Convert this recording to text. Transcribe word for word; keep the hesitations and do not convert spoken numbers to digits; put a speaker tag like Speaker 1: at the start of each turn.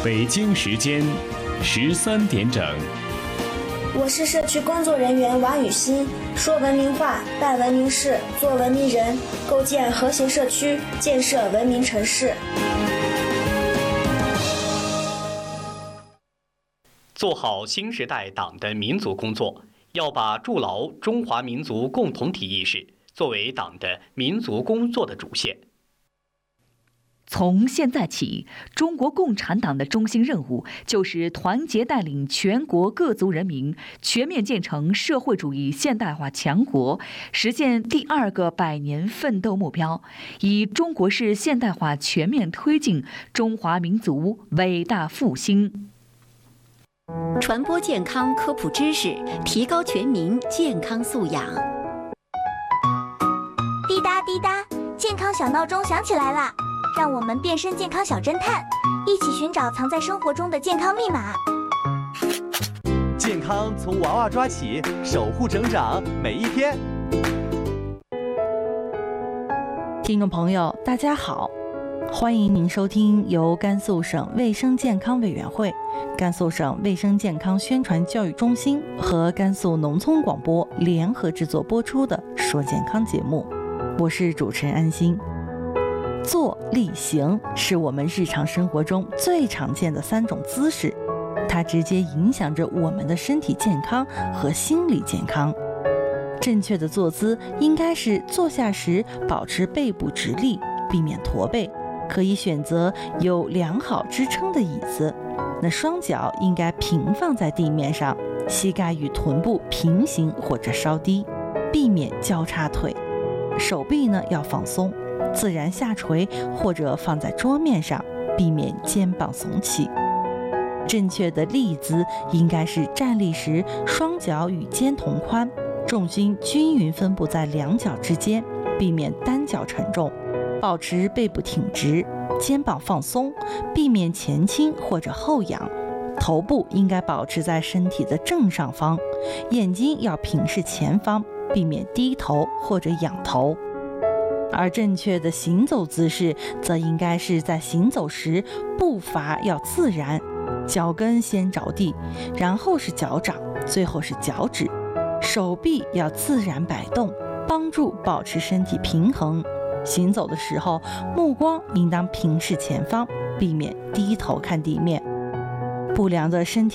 Speaker 1: 北京时间十三点整。
Speaker 2: 我是社区工作人员王雨欣，说文明话，办文明事，做文明人，构建和谐社区，建设文明城市。
Speaker 3: 做好新时代党的民族工作，要把筑牢中华民族共同体意识作为党的民族工作的主线。
Speaker 4: 从现在起，中国共产党的中心任务就是团结带领全国各族人民全面建成社会主义现代化强国，实现第二个百年奋斗目标，以中国式现代化全面推进中华民族伟大复兴。
Speaker 5: 传播健康科普知识，提高全民健康素养。
Speaker 6: 滴答滴答，健康小闹钟响起来了。让我们变身健康小侦探，一起寻找藏在生活中的健康密码。
Speaker 7: 健康从娃娃抓起，守护成长每一天。
Speaker 8: 听众朋友，大家好，欢迎您收听由甘肃省卫生健康委员会、甘肃省卫生健康宣传教育中心和甘肃农村广播联合制作播出的《说健康》节目，我是主持人安心。坐、立、行是我们日常生活中最常见的三种姿势，它直接影响着我们的身体健康和心理健康。正确的坐姿应该是坐下时保持背部直立，避免驼背，可以选择有良好支撑的椅子。那双脚应该平放在地面上，膝盖与臀部平行或者稍低，避免交叉腿。手臂呢要放松，自然下垂或者放在桌面上，避免肩膀耸起。正确的立姿应该是站立时双脚与肩同宽，重心均匀分布在两脚之间，避免单脚沉重，保持背部挺直，肩膀放松，避免前倾或者后仰。头部应该保持在身体的正上方，眼睛要平视前方，避免低头或者仰头。而正确的行走姿势则应该是在行走时步伐要自然，脚跟先着地，然后是脚掌，最后是脚趾，手臂要自然摆动，帮助保持身体平衡。行走的时候，目光应当平视前方，避免低头看地面。不良的身体